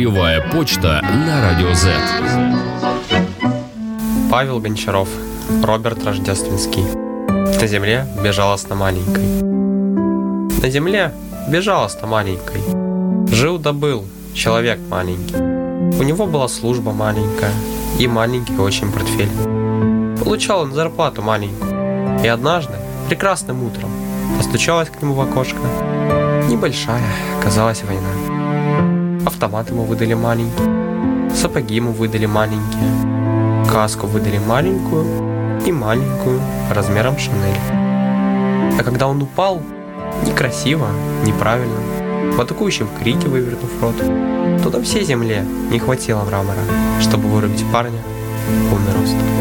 Ролевая почта на Радио Z. Павел Гончаров, Роберт Рождественский. На земле безжалостно маленькой. На земле безжалостно маленькой жил да был человек маленький. У него была служба маленькая и маленький очень портфель. Получал он зарплату маленькую. И однажды, прекрасным утром, постучалась к нему в окошко небольшая, казалось, война. Автомат ему выдали маленький, сапоги ему выдали маленькие, каску выдали маленькую и маленькую размером Шанель. А когда он упал, некрасиво, неправильно, в атакующем крике вывернув рот, то на всей земле не хватило мрамора, чтобы вырубить парня в полный рост.